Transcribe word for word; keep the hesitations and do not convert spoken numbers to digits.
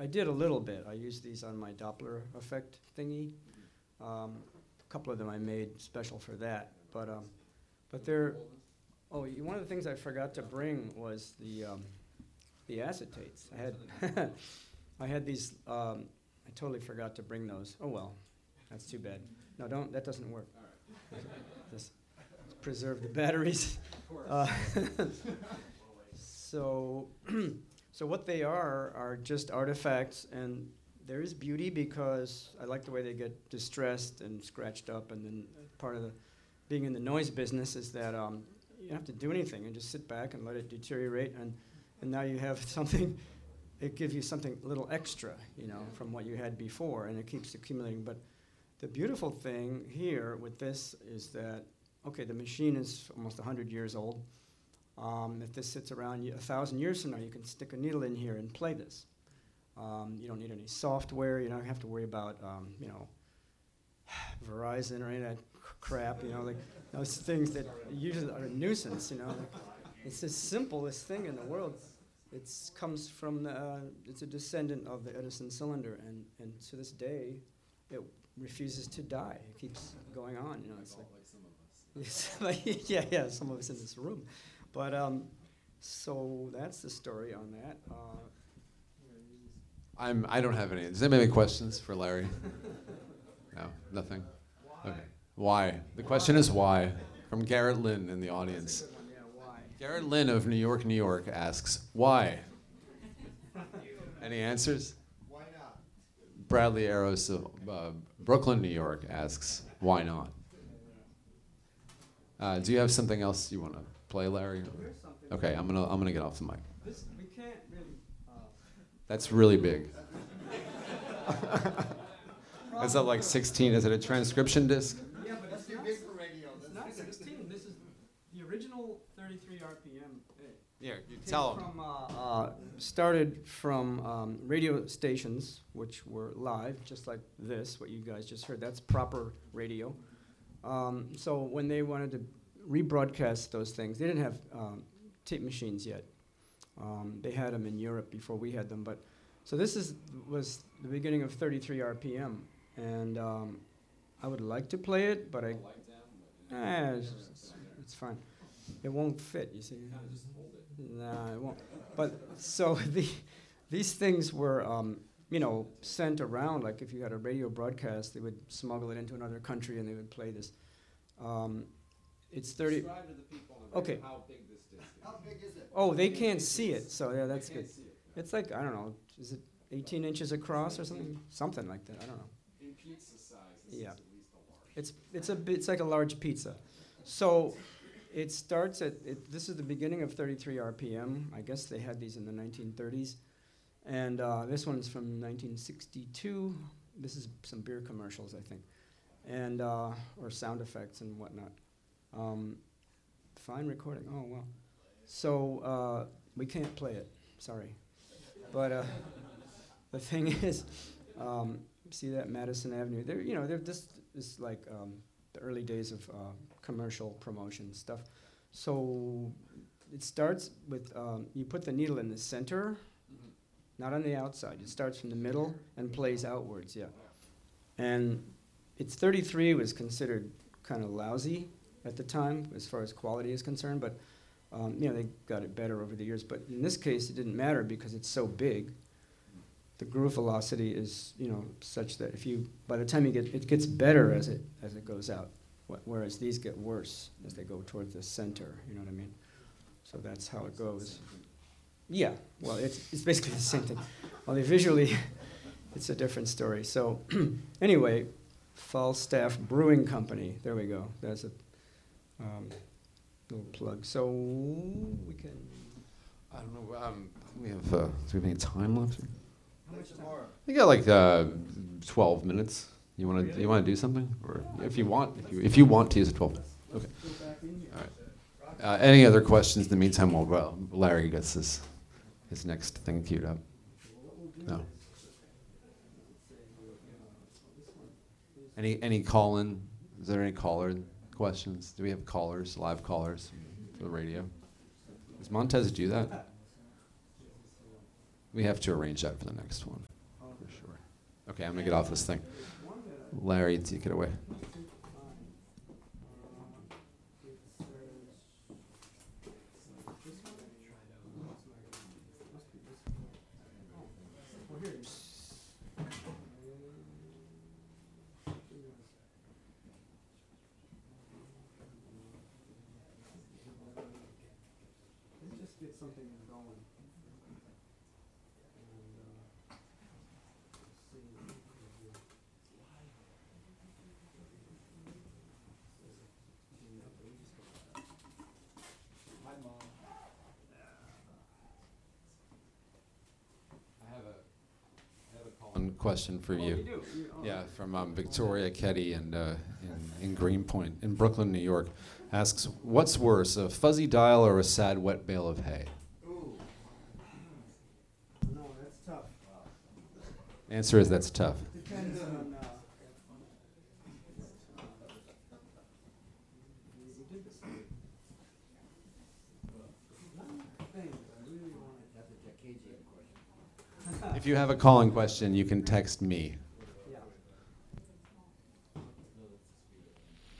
did a little bit. I used these on my Doppler effect thingy. Um, a couple of them I made special for that. But um, but they're, oh, y- one of the things I forgot to bring was the um, the acetates. I had I had these. Um, I totally forgot to bring those. Oh well, that's too bad. No, don't. That doesn't work. Just preserve the batteries. Uh, so, so what they are are just artifacts, and there is beauty because I like the way they get distressed and scratched up. And then part of the being in the noise business is that um, you don't have to do anything and just sit back and let it deteriorate, and and now you have something. It gives you something a little extra, you know, from what you had before, and it keeps accumulating. But the beautiful thing here with this is that, okay, the machine is almost one hundred years old. Um, if this sits around y- a thousand years from now, you can stick a needle in here and play this. Um, you don't need any software. You don't have to worry about, um, you know, Verizon or any of that c- crap. You know, like those things that usually are a nuisance. You know, like, it's the simplest thing in the world. It comes from the, uh, it's a descendant of the Edison cylinder, and, and to this day, it refuses to die. It keeps going on. You know, it's like, it's like yeah, yeah, some of us in this room, but um, so that's the story on that. Uh, I'm. I don't have any. Does anybody have any questions for Larry? No, nothing. Why? Okay. Why? The question is why. From Garrett Lynn in the audience. yeah, why? Garrett Lynn of New York, New York asks, why? Any answers? Why not? Bradley Arrows of uh, Brooklyn, New York asks, why not? Uh, do you have something else you want to play, Larry? Here's something. Okay, I'm gonna I'm gonna get off the mic. This we can't really. Uh, That's really big. Is that like sixteen? Is it a transcription disc? yeah, but That's it's too not, big for radio. it's not sixteen. This is the original thirty-three R P M. Yeah, you Came tell them. From, uh, uh, started from um, radio stations, which were live, just like this, what you guys just heard. That's proper radio. Um, so when they wanted to rebroadcast those things, they didn't have um, tape machines yet. Um, they had them in Europe before we had them. But so this is was the beginning of thirty-three R P M, and um, I would like to play it, but I. Eh, it's, it's, it's fine. It won't fit, you see. Nah, it won't. But so the, these things were, um, you know, sent around. Like if you had a radio broadcast, they would smuggle it into another country and they would play this. Um, it's thirty. Describe to the people on the Okay. radio how big this disc is. How big is it? Oh, they can't see it, so yeah, that's They good. can't see it. It's like I don't know. Is it eighteen inches across or something? Something like that. I don't know. In pizza size, this Yeah. is at least a large. It's it's a bit, it's like a large pizza. So it starts at it, this is the beginning of thirty-three R P M. I guess they had these in the nineteen thirties, and uh, this one's from nineteen sixty-two. This is some beer commercials, I think, and uh, or sound effects and whatnot. Um, fine recording. Oh well. So uh, we can't play it. Sorry, but uh, the thing is, um, see that Madison Avenue? They're you know they're this is like. Um, the early days of uh, commercial promotion stuff. So it starts with, um, you put the needle in the center, Mm-hmm. not on the outside. It starts from the middle and plays outwards, yeah. And it's thirty-three was considered kind of lousy at the time as far as quality is concerned, but um, you know, they got it better over the years. But in this case, it didn't matter because it's so big. The groove velocity is, you know, such that if you, by the time you get, it gets better as it as it goes out, wh- whereas these get worse as they go towards the center. You know what I mean? So that's how it goes. Yeah. Well, it's it's basically the same thing. Only visually, it's a different story. So anyway, Falstaff Brewing Company. There we go. That's a um, little plug. So we can. I don't know. Um, we have. Uh, do we have any time left? How much tomorrow? You got like uh, twelve minutes. You want to? You want to do something, or if you want, if you if you want to use it, twelve. Okay. All right. Uh, any other questions in the meantime? While well, Larry gets his his next thing queued up. No. Any any call in? Is there any caller questions? Do we have callers, live callers for the radio? Does Montez do that? We have to arrange that for the next one. Okay, I'm gonna get off this thing. Larry, take it away. Let's just get something going. Hi, Mom. I have a, I have a call-in question for Oh, you. you do? You- oh, Yeah, from um, Victoria Ketty and uh, in, in Greenpoint, in Brooklyn, New York, asks, what's worse, a fuzzy dial or a sad wet bale of hay? Ooh. No, that's tough. Answer is that's tough. Depends on, uh, we did this thing. One thing I really wanted. That's a Jackagian question. If you have a calling question, you can text me.